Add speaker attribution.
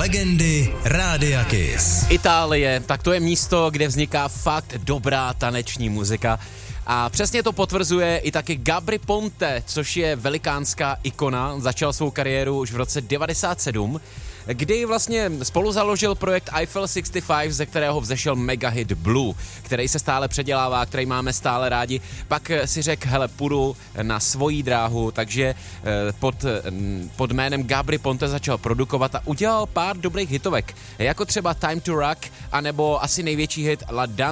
Speaker 1: Legendy Rádia Kiss.
Speaker 2: Itálie, tak to je místo, kde vzniká fakt dobrá taneční muzika. A přesně to potvrzuje i taky Gabry Ponte, což je velikánská ikona. Začal svou kariéru už v roce 97, kdy vlastně spolu založil projekt Eiffel 65, ze kterého vzešel megahit Blue, který se stále předělává, který máme stále rádi. Pak si řekl, hele, půjdu na svoji dráhu, takže pod jménem Gabry Ponte začal produkovat a udělal pár dobrých hitovek, jako třeba Time to Rock, anebo asi největší hit La